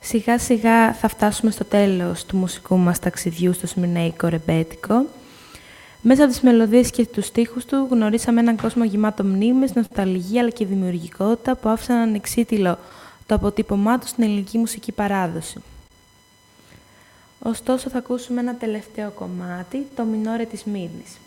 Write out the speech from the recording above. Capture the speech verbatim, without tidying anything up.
Σιγά σιγά θα φτάσουμε στο τέλος του μουσικού μας ταξιδιού στο σμυρναϊκό ρεμπέτικο. Μέσα από τις μελωδίες και τους στίχους του γνωρίσαμε έναν κόσμο γεμάτο μνήμες, νοσταλγία αλλά και δημιουργικότητα που άφησαν ανεξίτηλο το αποτύπωμά του στην ελληνική μουσική παράδοση. Ωστόσο θα ακούσουμε ένα τελευταίο κομμάτι, το Μινόρε της Μύρνης.